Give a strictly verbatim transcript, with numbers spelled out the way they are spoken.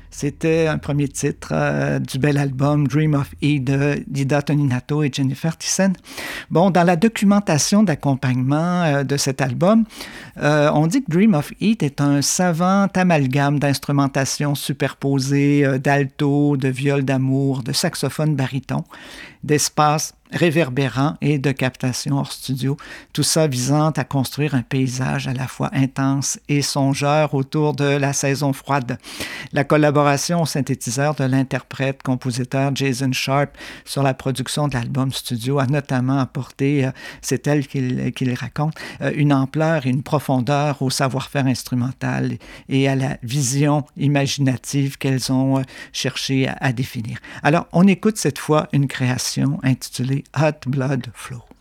C'était un premier titre euh, du bel album Dream of E de Dida Toninato et Jennifer Thyssen. Bon, dans la documentation d'accompagnement euh, de cet album, euh, on dit que Dream of E est un savant amalgame d'instrumentation superposée, euh, d'alto, de viol d'amour, de saxophone baryton, d'espace réverbérant et de captation hors studio, tout ça visant à construire un paysage à la fois intense et songeur autour de la saison froide. La collaboration au synthétiseur de l'interprète-compositeur Jason Sharp sur la production de l'album studio a notamment apporté, euh, c'est elle qui, qui le raconte, euh, une ampleur et une profondeur au savoir-faire instrumental et à la vision imaginative qu'elles ont euh, cherché à, à définir. Alors, on écoute cette fois une création intitulée Hot Blood Flow.